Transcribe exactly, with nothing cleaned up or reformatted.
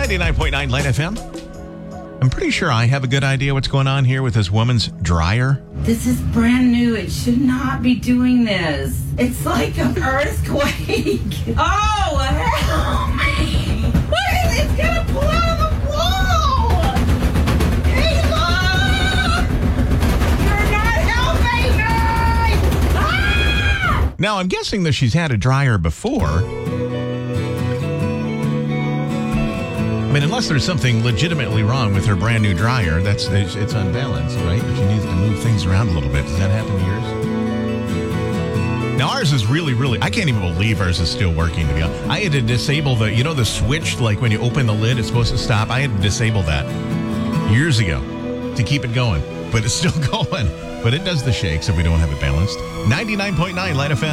ninety-nine point nine Light F M. I'm pretty sure I have a good idea what's going on here with this woman's dryer. This is brand new. It should not be doing this. It's like an earthquake. Oh, help me. What is it? It's going to pull out of the wall. Kayla! You're not helping me! Ah! Now, I'm guessing that she's had a dryer before. I mean, unless there's something legitimately wrong with her brand new dryer, that's it's, it's unbalanced, right? She needs to move things around a little bit. Does that happen to yours? Now, ours is really, really, I can't even believe ours is still working, to be honest. I had to disable the, you know, the switch, like when you open the lid, it's supposed to stop. I had to disable that years ago to keep it going, but it's still going. But it does the shakes if we don't have it balanced. ninety-nine point nine Light F M.